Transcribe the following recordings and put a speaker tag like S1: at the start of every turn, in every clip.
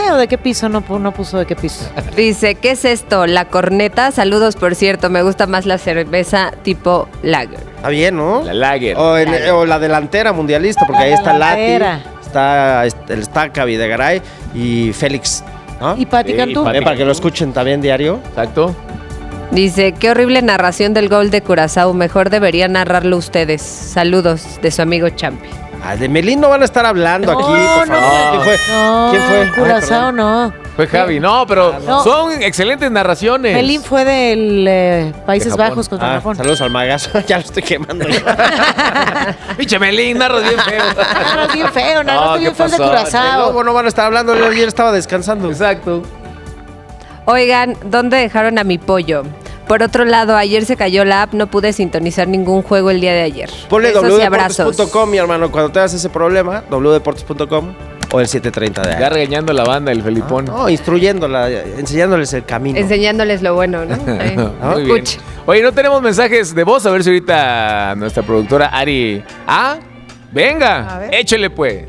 S1: o de qué piso? No puso de qué piso.
S2: Dice, ¿qué es esto? La corneta. Saludos, por cierto. Me gusta más la cerveza tipo lager.
S3: Está bien, ¿no?
S4: La lager.
S3: O la delantera mundialista, porque ahí está Lati, está el Estaca, Videgaray y Félix, ¿no?
S1: Y Pati Cantú.
S3: Para que lo escuchen también diario.
S4: Exacto.
S2: Dice, qué horrible narración del gol de Curazao. Mejor deberían narrarlo ustedes. Saludos de su amigo Champi.
S3: De Melín no van a estar hablando aquí, por favor. ¿Quién fue?
S1: Curazao no.
S4: Fue Javi. No, pero son excelentes narraciones.
S1: Melín fue del Países Bajos contra Japón.
S3: Saludos al magazo. Ya lo estoy quemando.
S4: Pinche Melín, narras bien feo.
S1: Narras bien feo, narras bien feo el de Curazao.
S3: Luego no van a estar hablando, ayer estaba descansando.
S4: Exacto.
S2: Oigan, ¿dónde dejaron a mi pollo? Por otro lado, ayer se cayó la app, no pude sintonizar ningún juego el día de ayer.
S3: Ponle www.deportes.com, mi hermano, cuando tengas ese problema, www.deportes.com o el 730 de ahí.
S4: Ya regañando a la banda, el Felipón.
S3: No, instruyéndola, enseñándoles el camino.
S2: Enseñándoles lo bueno, ¿no?
S4: Muy bien. Oye, no tenemos mensajes de voz, a ver si ahorita nuestra productora Ari... Venga, échele pues.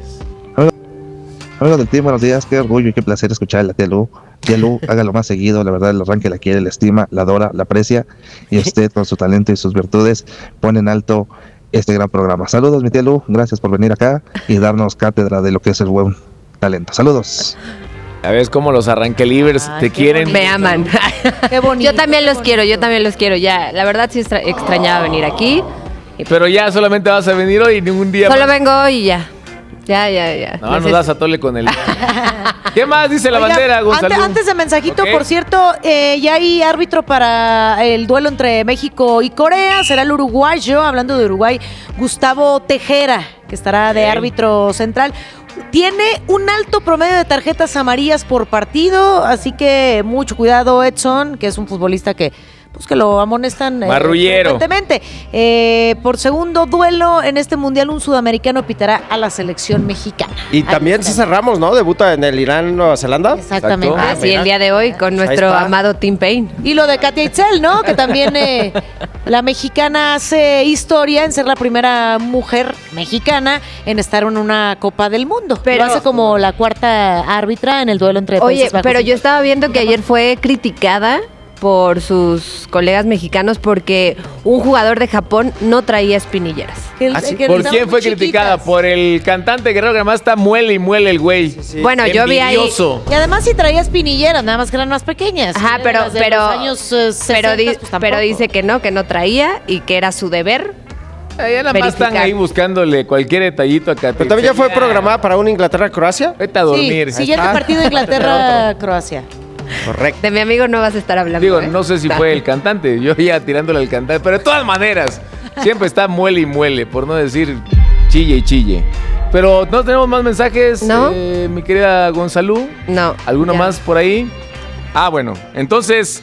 S5: Amigos del team, buenos días, qué orgullo y qué placer escuchar a la tía Lu. Tía Lu, hágalo más seguido, la verdad el arranque la quiere, la estima, la adora, la aprecia y usted con su talento y sus virtudes pone en alto este gran programa. Saludos mi tía Lu, gracias por venir acá y darnos cátedra de lo que es el buen talento. Saludos.
S4: A ver cómo los arranquelivers te quieren.
S2: Bonito. Me aman.
S1: Qué bonito.
S2: Yo también los quiero, ya. La verdad sí extrañaba venir aquí.
S4: Pero ya solamente vas a venir hoy y ningún día
S2: Solo
S4: más.
S2: vengo hoy y ya. Ya.
S4: No, nos das a tole con el... ¿Qué más dice la bandera, Gonzalo?
S1: Antes de mensajito, por cierto, ya hay árbitro para el duelo entre México y Corea. Será el uruguayo, hablando de Uruguay, Gustavo Tejera, que estará de árbitro central. Tiene un alto promedio de tarjetas amarillas por partido, así que mucho cuidado Edson, que es un futbolista que lo amonestan
S4: marrullero.
S1: Frecuentemente. Por segundo duelo en este mundial, un sudamericano pitará a la selección mexicana.
S3: Y también César Ramos, ¿no? Debuta en el Irán-Nueva Zelanda.
S1: Exactamente.
S2: Sí, el día de hoy con nuestro amado Tim Payne.
S1: Y lo de Katia Itzel, ¿no? Que también la mexicana hace historia en ser la primera mujer mexicana en estar en una Copa del Mundo. Pero lo hace como la cuarta árbitra en el duelo entre Países Bajos.
S2: Pero yo estaba viendo que ayer fue criticada por sus colegas mexicanos porque un jugador de Japón no traía espinilleras.
S4: ¿Por quién fue criticada? Por el cantante Guerrero, que además está muele y muele el güey.
S2: Sí. Bueno, yo vi ahí.
S1: Y además sí traía espinilleras, nada más que eran más pequeñas.
S2: Ajá, pero dice que no traía y que era su deber.
S4: Ya nada más están ahí buscándole cualquier detallito acá.
S3: Pero también ya fue programada para una Inglaterra-Croacia.
S4: Vete a dormir.
S1: Siguiente partido Inglaterra-Croacia.
S3: Correcto.
S2: De mi amigo no vas a estar hablando.
S4: Digo, no sé si fue el cantante, yo ya tirándole al cantante, pero de todas maneras, siempre está muele y muele, por no decir chille y chille. Pero no tenemos más mensajes,
S2: ¿no?
S4: Mi querida Gonzalo.
S2: No.
S4: ¿Alguno más por ahí? Bueno, entonces,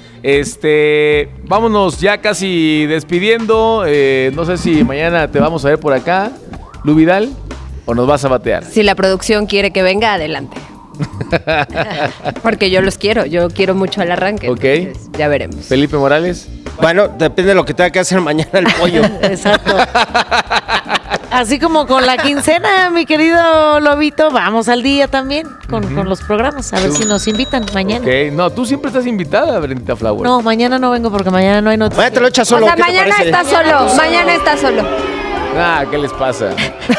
S4: vámonos ya casi despidiendo. No sé si mañana te vamos a ver por acá, Lu Vidal, o nos vas a batear.
S2: Si la producción quiere que venga, adelante. Porque yo quiero mucho al arranque.
S4: Ok.
S2: Entonces, ya veremos.
S4: Felipe Morales.
S3: Bueno, depende de lo que tenga que hacer mañana el pollo.
S1: Exacto. Así como con la quincena, mi querido Lobito, vamos al día también con los programas, a ver si nos invitan mañana.
S4: Ok, no, tú siempre estás invitada, Brendita Flower.
S1: No, mañana no vengo porque mañana no hay noticias.
S3: Mañana te lo echas solo.
S2: O sea, mañana está solo.
S4: ¿Qué les pasa?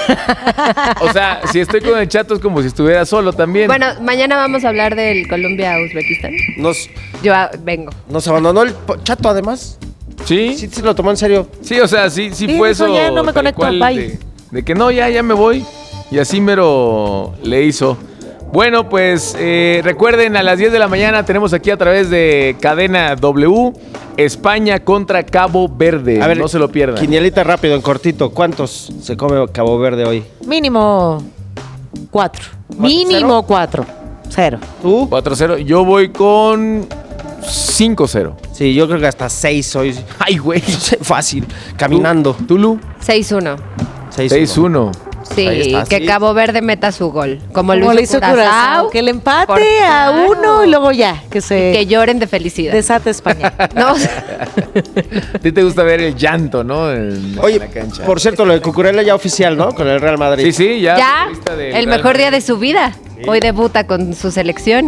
S4: O sea, si estoy con el Chato es como si estuviera solo también.
S2: Bueno, mañana vamos a hablar del Colombia-Uzbekistán. Yo vengo.
S3: Nos abandonó el Chato, además.
S4: ¿Sí?
S3: Sí, lo tomó en serio.
S4: Sí, o sea, sí fue eso.
S1: Ya no me conecto, bye.
S4: De que no, ya me voy. Y así mero le hizo. Bueno, pues recuerden, a las 10 de la mañana tenemos aquí a través de Cadena W, España contra Cabo Verde. A ver, no se lo pierdan.
S3: Quinielita rápido, en cortito. ¿Cuántos se come Cabo Verde hoy?
S1: Mínimo 4. Mínimo 4. 0.
S3: ¿Tú?
S4: 4-0. Yo voy con 5-0.
S3: Sí, yo creo que hasta 6 hoy.
S4: Ay, güey.
S3: Fácil. Caminando.
S4: ¿Tulu?
S2: 6-1.
S4: 6-1.
S2: Sí, que Cabo Verde meta su gol. Como lo hizo
S1: Curazao. Que el empate a 1 y luego ya.
S2: Que lloren de felicidad.
S1: Desate España.
S2: No.
S4: A ti te gusta ver el llanto, ¿no? En la cancha.
S3: Por cierto, lo de Cucurella ya oficial, ¿no? Con el Real Madrid.
S4: Sí, ya.
S2: El mejor día de su vida. Sí. Hoy debuta con su selección.